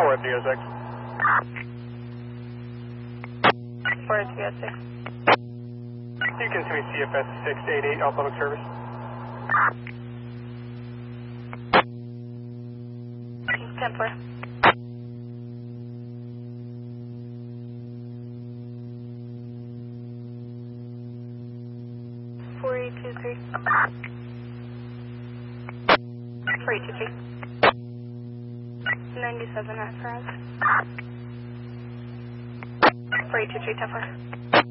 4 at 306. 4 at 306. You can see me CFS 688 all public service. 10-4. Four eight two three. 4823. 97 at Faraz. 4823, 10-4.